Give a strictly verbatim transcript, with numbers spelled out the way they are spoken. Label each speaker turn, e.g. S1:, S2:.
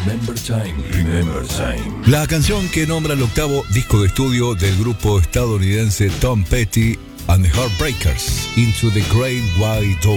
S1: Remember Time, Remember Time.
S2: La canción que nombra el octavo disco de estudio del grupo estadounidense Tom Petty and the Heartbreakers, Into the Great White Door.